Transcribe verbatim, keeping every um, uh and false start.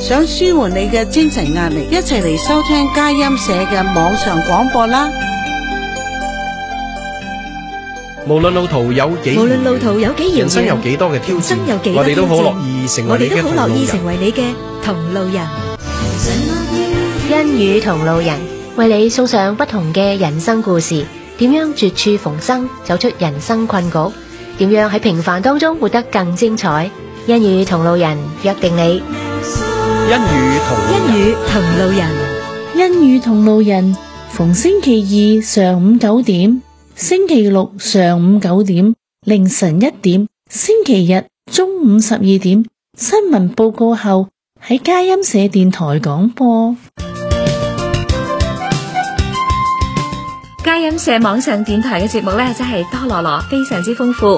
想舒緩你嘅精神壓力，一齊嚟收聽佳音社嘅網上廣播啦！ 無論路途有幾無論路途有幾遙遠， 人生有幾多嘅挑戰，我哋都好樂意成為你嘅同路人。我哋都好樂意成為你嘅同路人。 欣語同路人為你送上不同嘅人生故事，點樣絕處逢生，走出人生困局，點樣喺平凡當中活得更精彩。欣語同路人約定你。 欣語同欣語同路人， 欣語同路人，逢星期二上午九點，星期六上午九點，凌晨一點，星期日中午十二點，新聞報告後喺佳音社電台廣播。 佳音社網上電台嘅節目呢，真係多羅羅，非常之豐富。